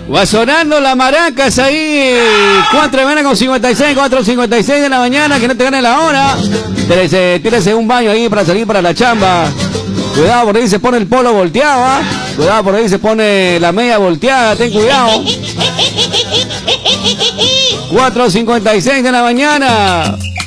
Va sonando las maracas ahí. 4 de la mañana con 56, 4:56 de la mañana, que no te gane la hora. Tírese un baño ahí para salir para la chamba. Cuidado, por ahí se pone el polo volteado, ¿ah? Cuidado, por ahí se pone la media volteada, ten cuidado. 4:56 de la mañana.